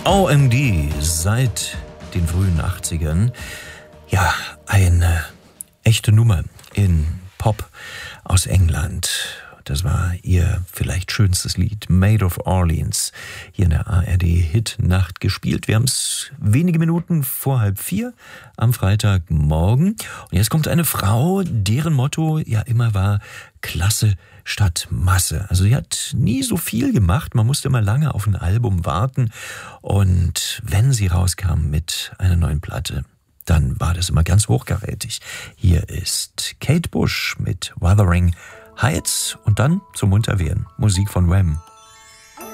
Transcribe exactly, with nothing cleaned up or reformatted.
O M D seit den frühen achtzigern. Ja, eine echte Nummer in Pop aus England. Das war ihr vielleicht schönstes Lied, Maid of Orleans, hier in der A R D-Hit-Nacht gespielt. Wir haben es wenige Minuten vor halb vier am Freitagmorgen. Und jetzt kommt eine Frau, deren Motto ja immer war, Klasse statt Masse. Also sie hat nie so viel gemacht, man musste immer lange auf ein Album warten. Und wenn sie rauskam mit einer neuen Platte, dann war das immer ganz hochkarätig. Hier ist Kate Bush mit Wuthering Heights und dann zum Munterwerden. Musik von Wham.